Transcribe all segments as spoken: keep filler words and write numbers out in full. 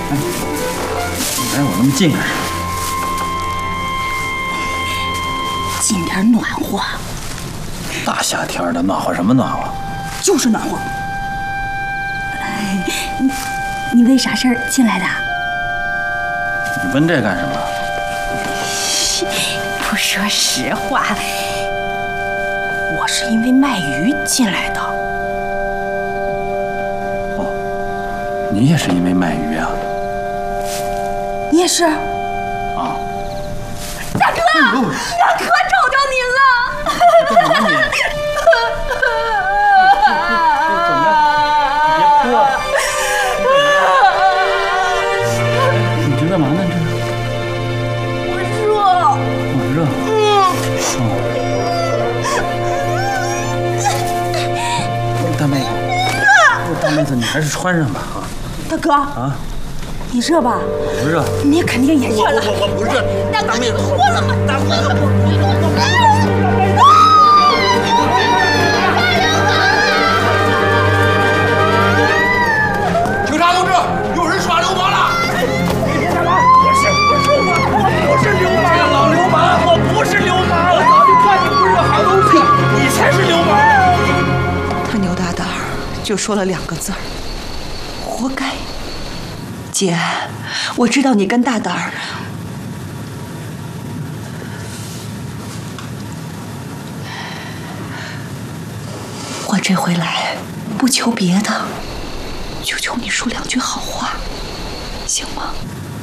来我那么近干啥？ 进点暖和。 大夏天的，暖和什么暖和？ 就是暖和。哎，你你为啥事儿进来的？ 你问这干什么？ 不说实话，我是因为卖鱼进来的。 哦，你也是因为卖鱼啊？ 你也是？ 啊！ 大哥，大哥找着您了！ 干什么你？怎么样？你别哭啊！你这干嘛呢？这？ 我热。 我热。嗯。大妹子，大妹子，你还是穿上吧啊！ 大哥啊， 你热吧？ 不热。 你肯定也热了。 我我我不热。 大哥，你脱了吧！ 大妹子。 警察同志，有人耍流氓了！你别干嘛！不是，不是我，我不是流氓，老流氓，我不是流氓，我早就看你不是个好东西，你才是流氓。 他牛大胆儿就说了两个字儿，活该。姐，我知道你跟大胆儿，我这回来不求别的，就求你说两句好话，行吗？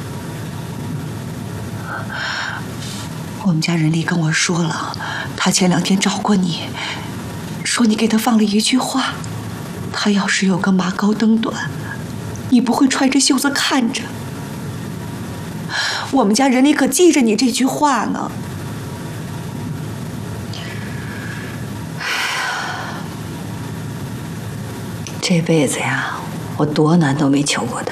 我们家人力跟我说了，他前两天找过你，说你给他放了一句话，他要是有个马高灯短，你不会揣着袖子看着。我们家人力可记着你这句话呢。这辈子呀，我多难都没求过他，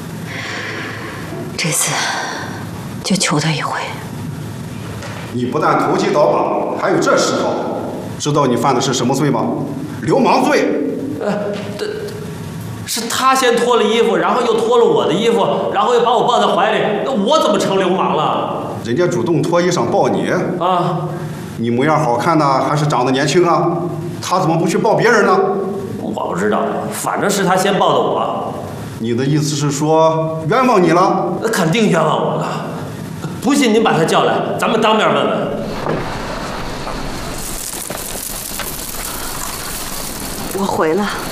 这次就求他一回。 你不但投机倒把，还有这嗜好，知道你犯的是什么罪吗？流氓罪。 呃，这是他先脱了衣服，然后又脱了我的衣服，然后又把我抱在怀里，那我怎么成流氓了？ 人家主动脱衣裳抱你啊， 你模样好看呢，还是长得年轻啊？他怎么不去抱别人呢？ 我不知道，反正是他先抱的我。 你的意思是说冤枉你了？ 那肯定冤枉我了。不信您把他叫来，咱们当面问问。 我回了。